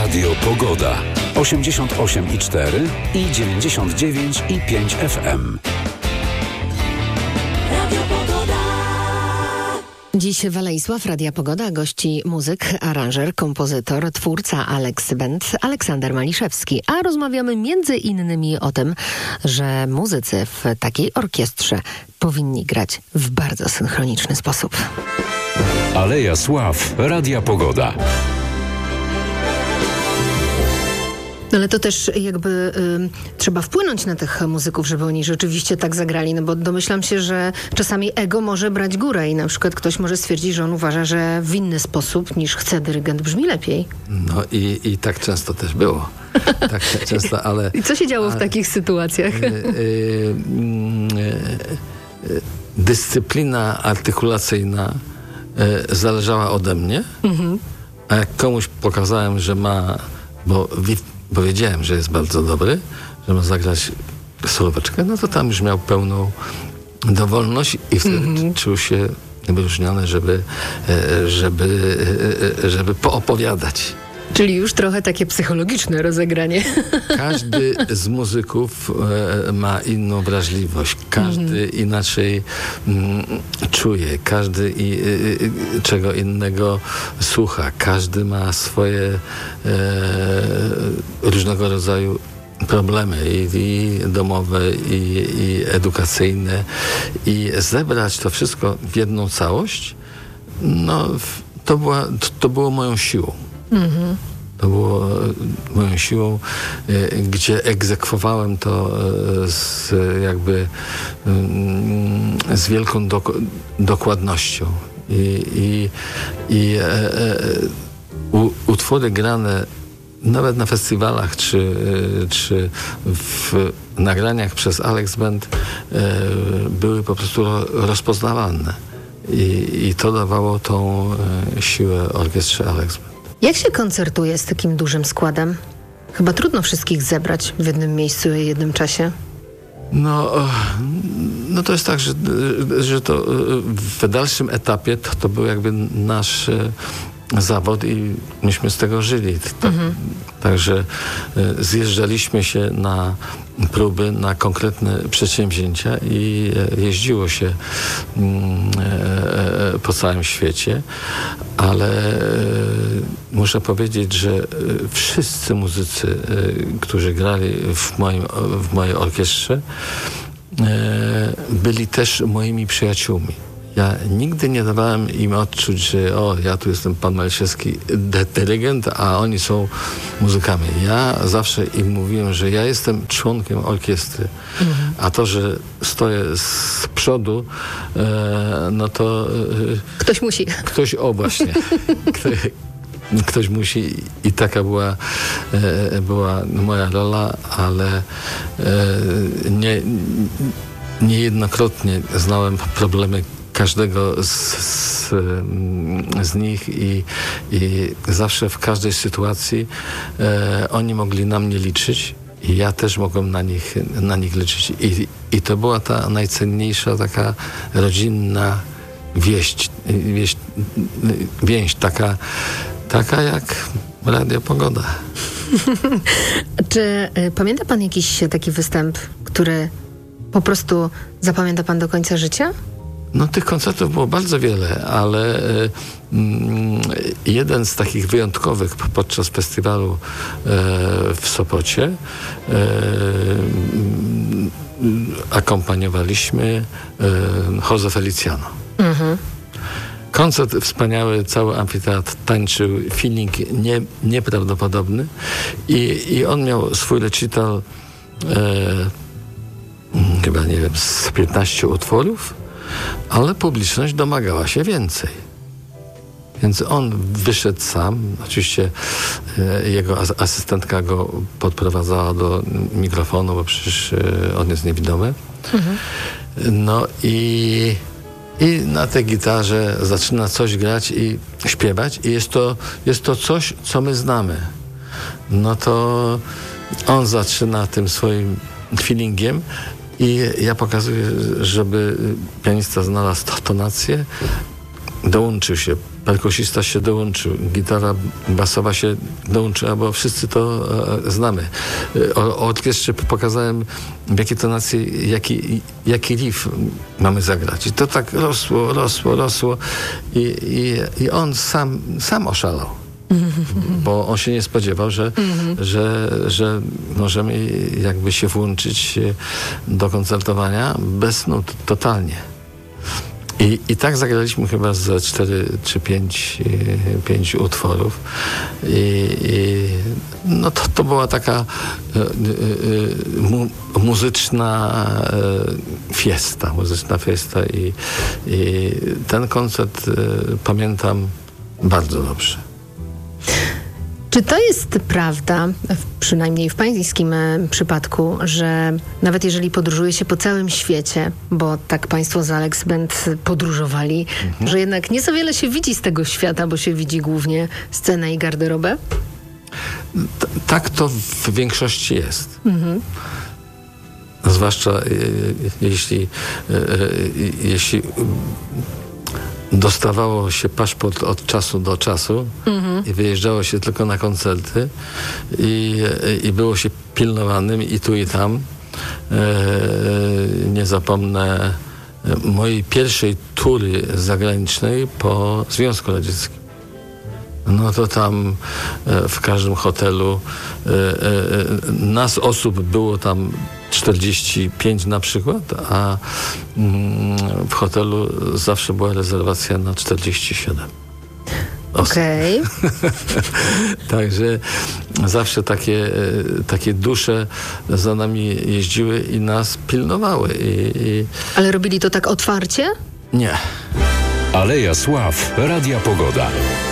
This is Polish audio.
Radio Pogoda. 88,4 i 99,5 FM. Dziś Waleisław, Radia Pogoda, gości muzyk, aranżer, kompozytor, twórca Alex Band, Aleksander Maliszewski. A rozmawiamy między innymi o tym, że muzycy w takiej orkiestrze powinni grać w bardzo synchroniczny sposób. Aleja Sław, Radia Pogoda. Ale to też jakby trzeba wpłynąć na tych muzyków, żeby oni rzeczywiście tak zagrali, no bo domyślam się, że czasami ego może brać górę i na przykład ktoś może stwierdzić, że on uważa, że w inny sposób niż chce dyrygent brzmi lepiej. No i tak często też było. Tak często, ale... I co się działo w takich sytuacjach? Dyscyplina artykulacyjna zależała ode mnie, a jak komuś pokazałem, że ma... Bo wiedziałem, że jest bardzo dobry, że ma zagrać solóweczkę, no to tam już miał pełną dowolność i wtedy czuł się wyróżniony, żeby poopowiadać. Czyli już trochę takie psychologiczne rozegranie. Każdy z muzyków ma inną wrażliwość. Każdy inaczej czuje. Każdy czego innego słucha. Każdy ma swoje różnego rodzaju problemy i domowe, i edukacyjne. I zebrać to wszystko w jedną całość, no to było moją siłą. To było moją siłą, gdzie egzekwowałem to z wielką dokładnością. Utwory grane nawet na festiwalach czy w nagraniach przez Alex Band były po prostu rozpoznawalne. I to dawało tą siłę orkiestrze Alex Band. Jak się koncertuje z takim dużym składem? Chyba trudno wszystkich zebrać w jednym miejscu i jednym czasie. No to jest tak, że to w dalszym etapie to był jakby nasz zawód i myśmy z tego żyli. Także zjeżdżaliśmy się na próby, na konkretne przedsięwzięcia i jeździło się po całym świecie, ale muszę powiedzieć, że wszyscy muzycy, którzy grali w mojej orkiestrze, byli też moimi przyjaciółmi. Ja nigdy nie dawałem im odczuć, że ja tu jestem pan Maliszewski, dyrygent, a oni są muzykami. Ja zawsze im mówiłem, że ja jestem członkiem orkiestry, a to, że stoję z przodu, no to... Ktoś musi. Właśnie. Ktoś musi i taka była moja rola, ale niejednokrotnie znałem problemy każdego z nich i zawsze w każdej sytuacji oni mogli na mnie liczyć i ja też mogłem na nich liczyć. I to była ta najcenniejsza taka rodzinna więź taka jak Radio Pogoda. Czy pamięta pan jakiś taki występ, który po prostu zapamięta pan do końca życia? No tych koncertów było bardzo wiele, ale jeden z takich wyjątkowych podczas festiwalu w Sopocie akompaniowaliśmy Jose Feliciano. Koncert wspaniały, cały amfiteatr tańczył, feeling nieprawdopodobny i on miał swój recital chyba, nie wiem, z 15 utworów, ale publiczność domagała się więcej. Więc on wyszedł sam. Oczywiście jego asystentka go podprowadzała do mikrofonu, bo przecież on jest niewidomy. No i na tej gitarze zaczyna coś grać i śpiewać i jest to coś, co my znamy. No to on zaczyna tym swoim feelingiem i ja pokazuję, żeby pianista znalazł tonację, dołączył się perkusista się dołączył, gitara basowa się dołączyła, bo wszyscy to znamy. O orkiestrze pokazałem, w jakiej tonacji, jaki riff mamy zagrać. I to tak rosło i on sam oszalał. Bo on się nie spodziewał, że możemy jakby się włączyć do koncertowania bez nut, totalnie. I tak zagraliśmy chyba ze 4 czy 5 utworów. No to była taka muzyczna fiesta i ten koncert pamiętam bardzo dobrze. Czy to jest prawda, przynajmniej w pańskim przypadku, że nawet jeżeli podróżuje się po całym świecie, bo tak państwo z Alex Band podróżowali, że jednak nie za wiele się widzi z tego świata, bo się widzi głównie scenę i garderobę? Tak to w większości jest. Zwłaszcza jeśli dostawało się paszport od czasu do czasu i wyjeżdżało się tylko na koncerty i było się pilnowanym i tu i tam. Nie zapomnę mojej pierwszej tury zagranicznej po Związku Radzieckim. No to tam w każdym hotelu nas osób było tam 45 na przykład, a w hotelu zawsze była rezerwacja na 47 osób. Okej. Także zawsze takie dusze za nami jeździły i nas pilnowały. Ale robili to tak otwarcie? Nie. Aleja Sław, Radia Pogoda.